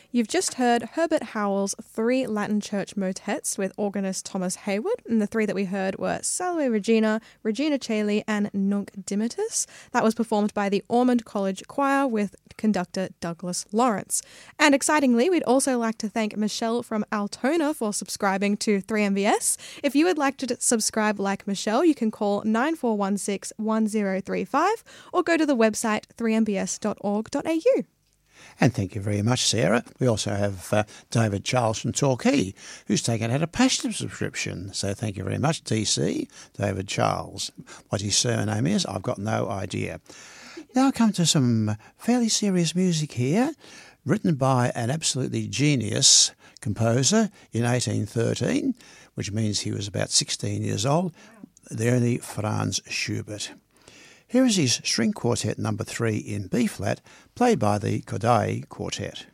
You've just heard Herbert Howell's 3 Latin church motets with organist Thomas Haywood, and the 3 that we heard were Salve Regina, Regina Caeli, and Nunc Dimittis. That was performed by the Ormond College Choir with conductor Douglas Lawrence. And excitingly, we'd also like to thank Michelle from Altona for subscribing to 3MBS. If you would like to subscribe like Michelle, you can call 9416 1035 or go to the website 3mbs.org.au. And thank you very much, Sarah. We also have David Charles from Torquay, who's taken out a Passion subscription. So thank you very much, DC, David Charles. What his surname is, I've got no idea. Now I come to some fairly serious music here, written by an absolutely genius composer in 1813, which means he was about 16 years old, the only Franz Schubert. Here is his string quartet number 3 in B-flat, played by the Kodály Quartet.